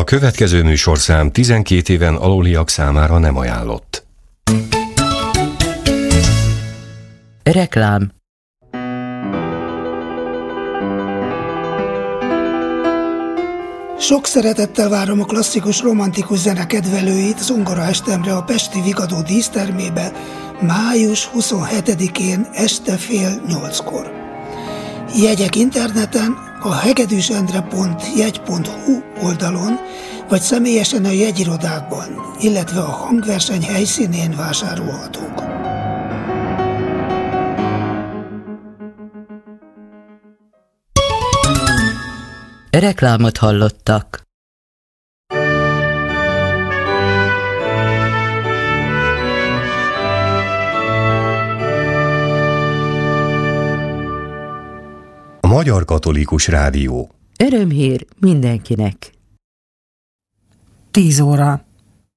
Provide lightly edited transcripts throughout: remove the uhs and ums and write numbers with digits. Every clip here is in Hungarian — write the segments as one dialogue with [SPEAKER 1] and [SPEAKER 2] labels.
[SPEAKER 1] A következő műsorszám 12 éven aluliak számára nem ajánlott.
[SPEAKER 2] Reklám.
[SPEAKER 3] Sok szeretettel várom a klasszikus romantikus zene kedvelőit zongoraestemre a pesti Vigadó dísztermébe május 27-én este fél 8-kor. Jegyek interneten a hegedűsendre.jegy.hu oldalon, vagy személyesen a jegyirodákban, illetve a hangverseny helyszínén vásárolhatók.
[SPEAKER 2] Reklámot hallottak.
[SPEAKER 1] A Magyar Katolikus Rádió.
[SPEAKER 2] Örömhír mindenkinek.
[SPEAKER 4] 10 óra.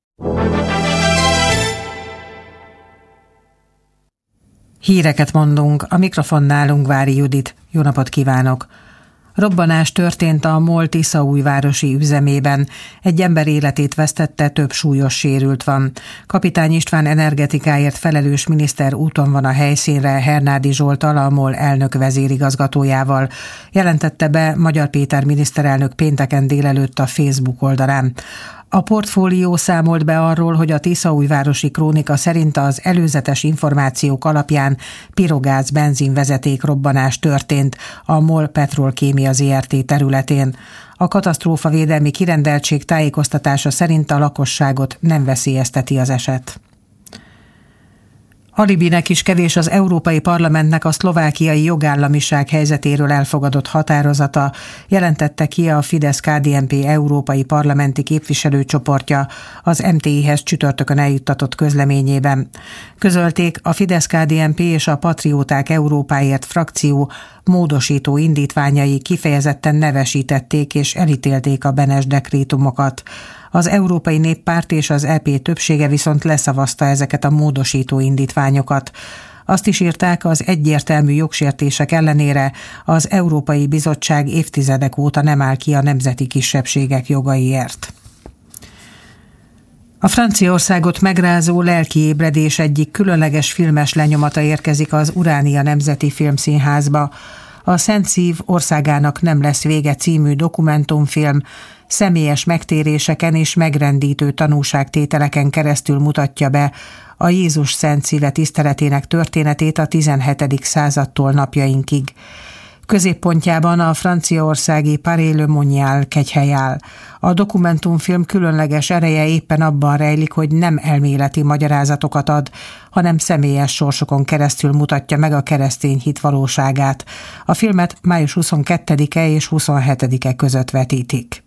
[SPEAKER 4] Híreket mondunk, a mikrofonnál Ungvári Judit. Jó napot kívánok! Robbanás történt a MOL Tiszaújvárosi üzemében. Egy ember életét vesztette, több súlyos sérült van. Kapitány István energetikáért felelős miniszter úton van a helyszínre Hernádi Zsolttal, a MOL elnök vezérigazgatójával. Jelentette be Magyar Péter miniszterelnök pénteken délelőtt a Facebook oldalán. A Portfólió számolt be arról, hogy a Tiszaújvárosi krónika szerint az előzetes információk alapján pirogáz benzinvezeték robbanás történt a MOL Petrolkémia Zrt. Területén. A katasztrófavédelmi kirendeltség tájékoztatása szerint a lakosságot nem veszélyezteti az eset. Alibinek is kevés az Európai Parlamentnek a szlovákiai jogállamiság helyzetéről elfogadott határozata, jelentette ki a Fidesz-KDNP európai parlamenti képviselőcsoportja az MTI-hez csütörtökön eljuttatott közleményében. Közölték, a Fidesz-KDNP és a Patrióták Európáért frakció módosító indítványai kifejezetten nevesítették és elítélték a Benes dekrétumokat. Az Európai Néppárt és az EP többsége viszont leszavazta ezeket a módosító indítványokat. Azt is írták, az egyértelmű jogsértések ellenére az Európai Bizottság évtizedek óta nem áll ki a nemzeti kisebbségek jogaiért. A Franciaországot megrázó lelkiébredés egyik különleges filmes lenyomata érkezik az Uránia Nemzeti Filmszínházba. A Szent Szív országának nem lesz vége című dokumentumfilm személyes megtéréseken és megrendítő tanúságtételeken keresztül mutatja be a Jézus Szent Szíve tiszteletének történetét a 17. századtól napjainkig. Középpontjában a franciaországi Paray-le-Monial kegyhely áll. A dokumentumfilm különleges ereje éppen abban rejlik, hogy nem elméleti magyarázatokat ad, hanem személyes sorsokon keresztül mutatja meg a keresztény hit valóságát. A filmet május 22-e és 27-e között vetítik.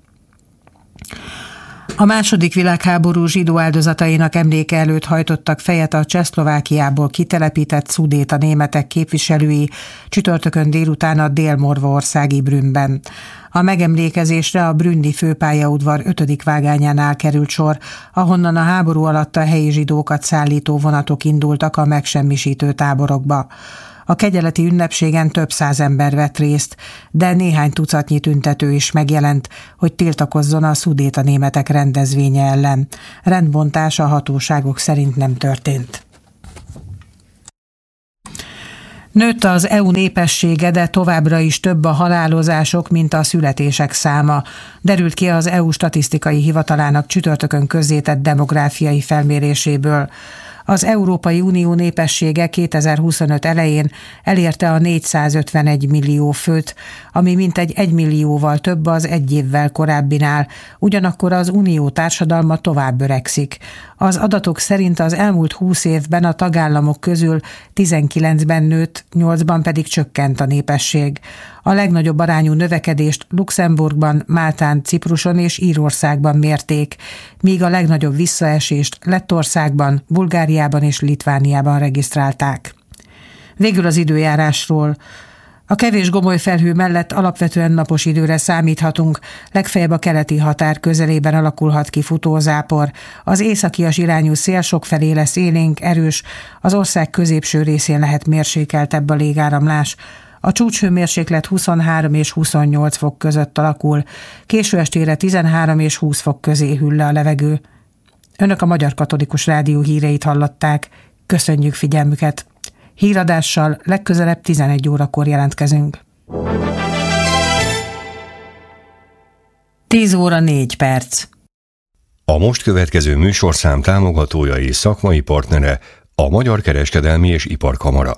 [SPEAKER 4] A második világháború zsidó áldozatainak emléke előtt hajtottak fejet a Csehszlovákiából kitelepített szudéta németek képviselői csütörtökön délután a Dél-Morvaországi Brünnben. A megemlékezésre a brünni főpályaudvar 5. vágányánál került sor, ahonnan a háború alatt a helyi zsidókat szállító vonatok indultak a megsemmisítő táborokba. A kegyeleti ünnepségen több száz ember vett részt, de néhány tucatnyi tüntető is megjelent, hogy tiltakozzon a szudéta németek rendezvénye ellen. Rendbontás a hatóságok szerint nem történt. Nőtt az EU népessége, de továbbra is több a halálozások, mint a születések száma. Derült ki az EU statisztikai hivatalának csütörtökön közzétett demográfiai felméréséből. Az Európai Unió népessége 2025 elején elérte a 451 millió főt, ami mintegy 1 millióval több az egy évvel korábbinál, ugyanakkor az unió társadalma tovább öregszik. Az adatok szerint az elmúlt 20 évben a tagállamok közül 19-ben nőtt, 8-ban pedig csökkent a népesség. A legnagyobb arányú növekedést Luxemburgban, Máltán, Cipruson és Írországban mérték, míg a legnagyobb visszaesést Lettországban, Bulgáriában és Litvániában regisztrálták. Végül az időjárásról. A kevés gomoly felhő mellett alapvetően napos időre számíthatunk, legfeljebb a keleti határ közelében alakulhat ki futózápor. Az északias irányú szél sokfelé lesz élénk, erős, az ország középső részén lehet mérsékeltebb a légáramlás. A csúcshőmérséklet 23 és 28 fok között alakul, késő estére 13 és 20 fok közé hűl le a levegő. Önök a Magyar Katolikus Rádió híreit hallották. Köszönjük figyelmüket! Híradással legközelebb 11 órakor jelentkezünk. 10 óra 4 perc.
[SPEAKER 1] A most következő műsorszám támogatója és szakmai partnere a Magyar Kereskedelmi és Iparkamara.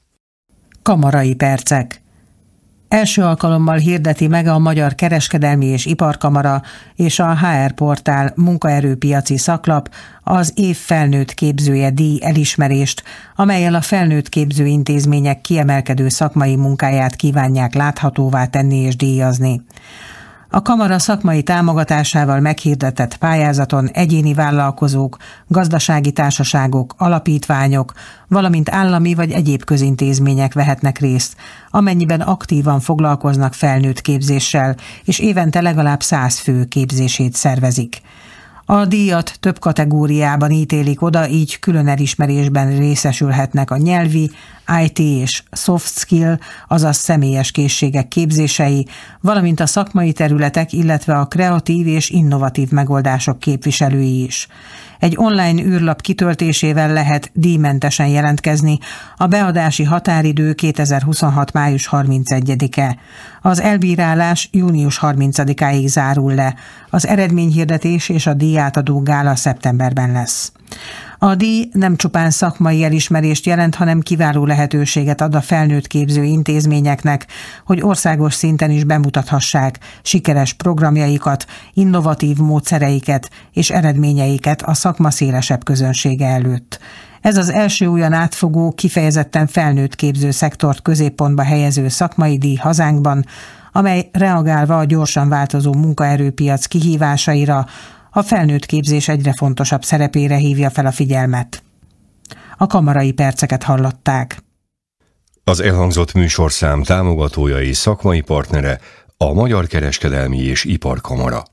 [SPEAKER 4] Kamarai percek. Első alkalommal hirdeti meg a Magyar Kereskedelmi és Iparkamara és a HR Portál munkaerőpiaci szaklap az év felnőtt képzője díj elismerést, amellyel a felnőtt képző intézmények kiemelkedő szakmai munkáját kívánják láthatóvá tenni és díjazni. A kamara szakmai támogatásával meghirdetett pályázaton egyéni vállalkozók, gazdasági társaságok, alapítványok, valamint állami vagy egyéb közintézmények vehetnek részt, amennyiben aktívan foglalkoznak felnőtt képzéssel, és évente legalább 100 fő képzését szervezik. A díjat több kategóriában ítélik oda, így külön elismerésben részesülhetnek a nyelvi, IT és soft skill, azaz személyes készségek képzései, valamint a szakmai területek, illetve a kreatív és innovatív megoldások képviselői is. Egy online űrlap kitöltésével lehet díjmentesen jelentkezni, a beadási határidő 2026. május 31-e. Az elbírálás június 30-áig zárul le, az eredményhirdetés és a díjátadó gála szeptemberben lesz. A díj nem csupán szakmai elismerést jelent, hanem kiváló lehetőséget ad a felnőtt képző intézményeknek, hogy országos szinten is bemutathassák sikeres programjaikat, innovatív módszereiket és eredményeiket a szakma szélesebb közönsége előtt. Ez az első olyan átfogó, kifejezetten felnőtt képző szektort középpontba helyező szakmai díj hazánkban, amely reagálva a gyorsan változó munkaerőpiac kihívásaira, a felnőtt képzés egyre fontosabb szerepére hívja fel a figyelmet. A kamarai perceket hallották.
[SPEAKER 1] Az elhangzott műsorszám támogatója és szakmai partnere a Magyar Kereskedelmi és Iparkamara.